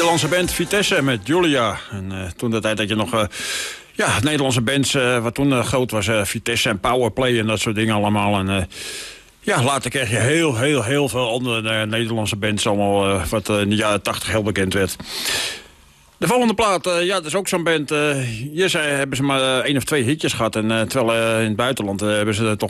Nederlandse band Vitesse met Julia. En toen de tijd dat je nog... Nederlandse bands, wat toen groot was, Vitesse en Powerplay en dat soort dingen allemaal. En later kreeg je heel veel andere Nederlandse bands allemaal, wat in de jaren 80 heel bekend werd. De volgende plaat, dat is ook zo'n band. Hier hebben ze maar 1 of 2 hitjes gehad. En terwijl in het buitenland hebben ze toch